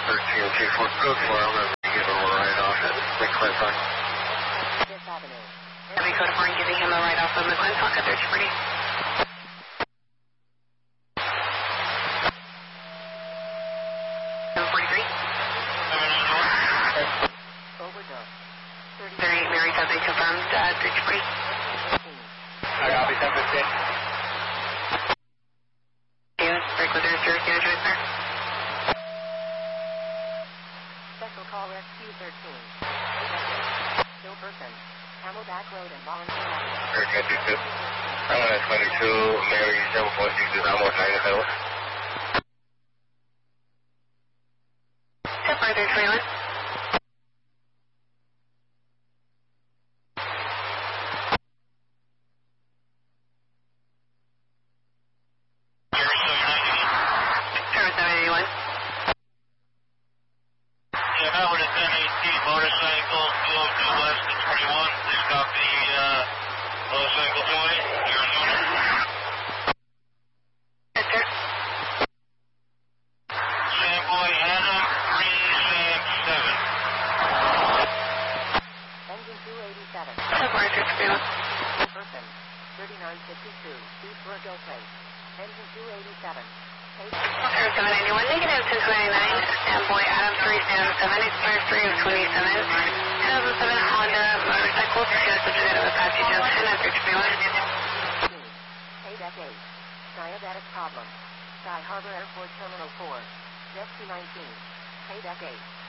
13 G4 code for him and give him a ride off at McClintock. Fifth Avenue. Heavy code 4 and giving him a ride off of McClintock at 3040. Overdose. 38 Mary Dudley confirmed 3040. I copy 1015. Break with their zero zero sir. Special call rescue 13. Still person. Camelback Road and Volunteer Avenue. 1322. I'm on 22 Mary 746. I'm on 9 Step further 21. Motorcycle 202 west to 21. Please copy motorcycle 20, Arizona. Yes, sir. Samboy Adam 377. Engine 287. Step further 21. Person. 3952. Eastward Place. Engine 287. Arizona 91, negative 1029. Samboy Adam 377. Expires 3 of 27. 2007 Honda motorcycle. Just a bit of a Apache Junction at 321. Payback 8. Diabetic problem. Sky Harbor Airport Terminal 4. Jet 219. Payback 8.